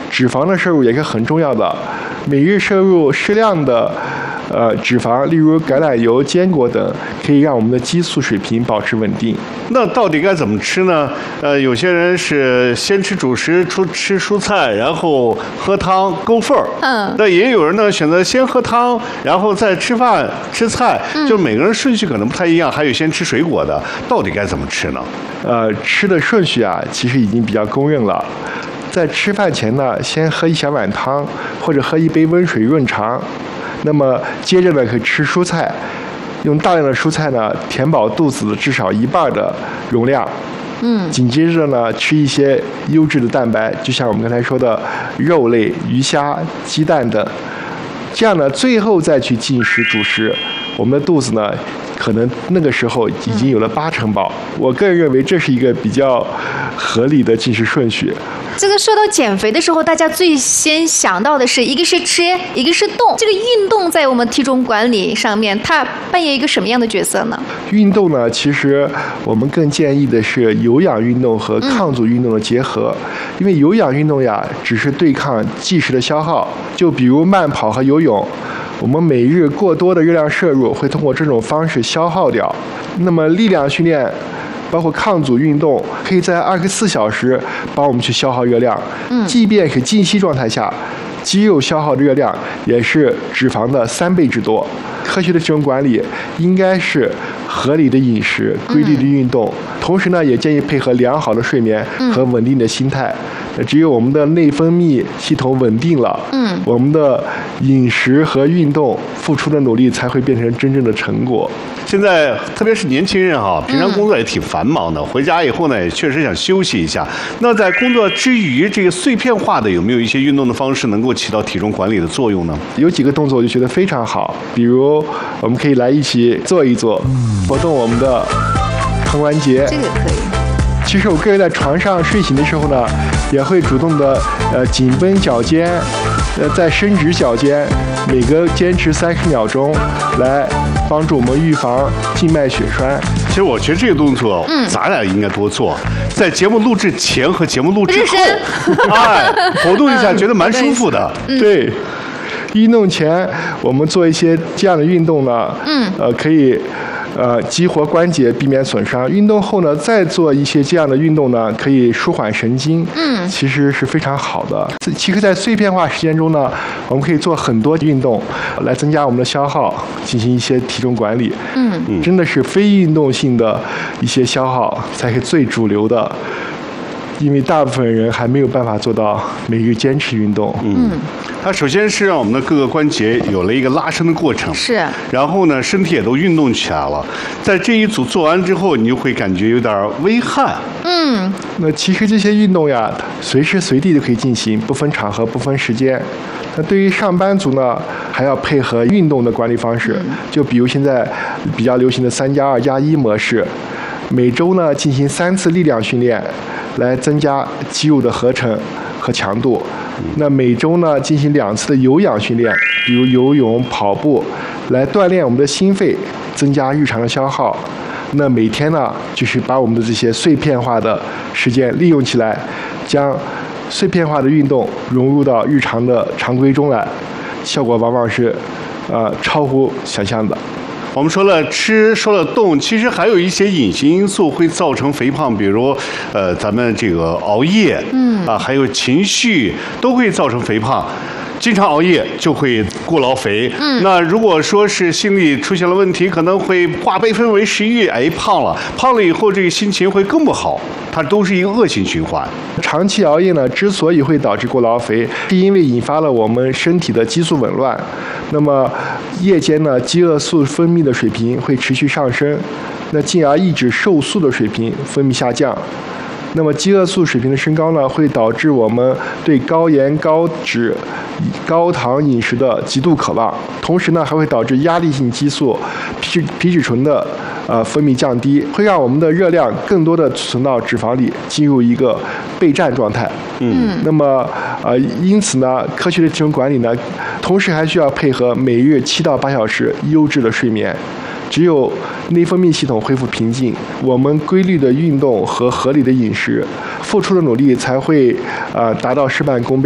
脂肪的摄入也是很重要的，每日摄入适量的脂肪，例如橄榄油、坚果等，可以让我们的激素水平保持稳定。 那到底该怎么吃呢？有些人是先吃主食，吃蔬菜，然后喝汤勾份儿。那也有人呢选择先喝汤，然后再吃饭吃菜，就是每个人顺序可能不太一样。还有先吃水果的，到底该怎么吃呢？ 吃的顺序啊，其实已经比较公认了。在吃饭前呢，先喝一小碗汤，或者喝一杯温水润肠。那么接着呢，可以吃蔬菜，用大量的蔬菜呢填饱肚子至少一半的容量。紧接着呢，吃一些优质的蛋白，就像我们刚才说的肉类、鱼虾、鸡蛋等。这样呢，最后再去进食主食，我们的肚子呢，可能那个时候已经有了80%饱。我个人认为这是一个比较合理的进食顺序。 这个说到减肥的时候，大家最先想到的是一个是吃，一个是动。这个运动在我们体重管理上面，它扮演一个什么样的角色呢？ 运动呢，其实我们更建议的是有氧运动和抗阻运动的结合。因为有氧运动呀，只是对抗即时的消耗，就比如慢跑和游泳，我们每日过多的热量摄入会通过这种方式消耗掉。那么力量训练包括抗阻运动，可以在24小时帮我们去消耗热量。即便是静息状态下，肌肉消耗的热量也是脂肪的3倍之多。科学的体重管理应该是合理的饮食、规律的运动，同时呢，也建议配合良好的睡眠和稳定的心态。只有我们的内分泌系统稳定了，我们的饮食和运动付出的努力才会变成真正的成果。 现在特别是年轻人哈，平常工作也挺繁忙的，回家以后呢，也确实想休息一下。那在工作之余，这个碎片化的有没有一些运动的方式能够起到体重管理的作用呢？ 有几个动作我就觉得非常好，比如我们可以来一起做一做，活动我们的髋关节。 这个可以。 其实我个人在床上睡醒的时候呢，也会主动的紧绷脚尖，再伸直脚尖，每隔坚持30秒钟，来帮助我们预防静脉血栓。 其实我觉得这个动作，咱俩应该多做，在节目录制前和节目录制后，活动一下，觉得蛮舒服的。 对，运动前我们做一些这样的运动呢，可以激活关节，避免损伤。运动后呢，再做一些这样的运动呢，可以舒缓神经。其实是非常好的。其实，在碎片化时间中呢，我们可以做很多运动，来增加我们的消耗，进行一些体重管理。真的是非运动性的一些消耗才是最主流的。因为大部分人还没有办法做到每日坚持运动。 它首先是让我们的各个关节有了一个拉伸的过程， 是。 然后呢，身体也都运动起来了。在这一组做完之后，你就会感觉有点微汗。 那其实这些运动呀，随时随地都可以进行，不分场合、不分时间。那对于上班族呢，还要配合运动的管理方式，就比如现在比较流行的3+2+1模式，每周呢进行3次力量训练，来增加肌肉的合成和强度。那每周呢进行2次的有氧训练，比如游泳、跑步，来锻炼我们的心肺，增加日常的消耗。那每天呢，就是把我们的这些碎片化的时间利用起来，将碎片化的运动融入到日常的常规中来，效果往往是超乎想象的。 我们说了吃，说了动，其实还有一些隐形因素会造成肥胖，比如咱们这个熬夜，还有情绪都会造成肥胖。经常熬夜就会过劳肥。那如果说是心理出现了问题，可能会化悲愤为食欲，胖了以后这个心情会更不好，它都是一个恶性循环。 长期熬夜呢，之所以会导致过劳肥，是因为引发了我们身体的激素紊乱。那么夜间呢，饥饿素分泌的水平会持续上升，那进而抑制瘦素的水平分泌下降。那么饥饿素水平的升高呢，会导致我们对高盐、高脂、高糖饮食的极度渴望，同时呢，还会导致压力性激素皮质醇的分泌降低，会让我们的热量更多的储存到脂肪里，进入一个备战状态。那么因此呢，科学的体重管理呢，同时还需要配合每日7到8小时优质的睡眠。只有内分泌系统恢复平静，我们规律的运动和合理的饮食，付出的努力才会达到事半功倍。